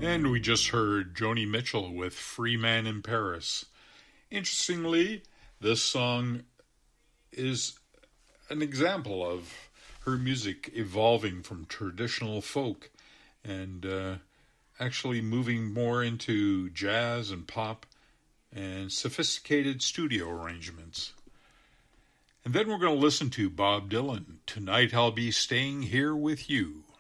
And we just heard Joni Mitchell with Free Man in Paris. Interestingly, this song is an example of her music evolving from traditional folk and actually moving more into jazz and pop and sophisticated studio arrangements. And then we're going to listen to Bob Dylan, Tonight I'll Be Staying Here With You.